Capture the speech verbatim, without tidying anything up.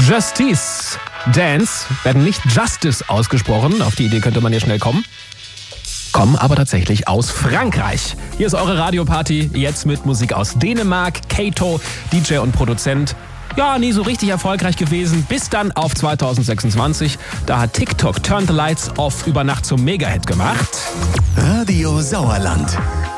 Justice Dance werden nicht Justice ausgesprochen. Auf die Idee könnte man ja schnell kommen. Kommen aber tatsächlich aus Frankreich. Hier ist eure Radioparty, jetzt mit Musik aus Dänemark. Kato, D J und Produzent. Ja, nie so richtig erfolgreich gewesen, bis dann auf zwanzig sechsundzwanzig. Da hat TikTok Turn the Lights Off über Nacht zum Mega-Hit gemacht. Radio Sauerland.